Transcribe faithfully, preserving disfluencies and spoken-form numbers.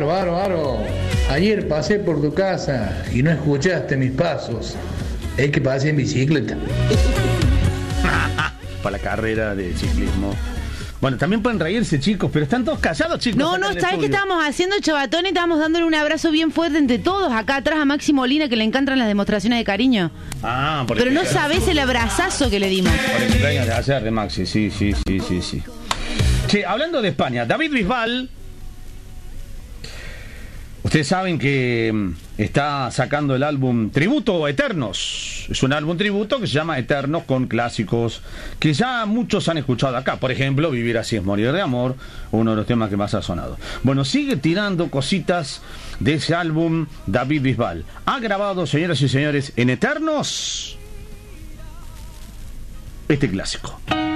Aro, aro. Ayer pasé por tu casa y no escuchaste mis pasos. Es que pasé en bicicleta. Para la carrera de ciclismo. Bueno, también pueden reírse, chicos, pero están todos callados, chicos. No, no, ¿sabes qué estábamos haciendo, Chabatón? Y estábamos dándole un abrazo bien fuerte entre todos, acá atrás a Maxi Molina, que le encantan las demostraciones de cariño. Ah, por Pero no sabés el abrazazo que le dimos. Por el cumpleaños de ayer de Maxi, sí, sí, sí, sí, sí. Che, hablando de España, David Bisbal, ustedes saben que está sacando el álbum Tributo Eternos. Es un álbum tributo que se llama Eternos, con clásicos que ya muchos han escuchado acá. Por ejemplo, Vivir así es morir de amor, uno de los temas que más ha sonado. Bueno, sigue tirando cositas de ese álbum David Bisbal. Ha grabado, señoras y señores, en Eternos, este clásico.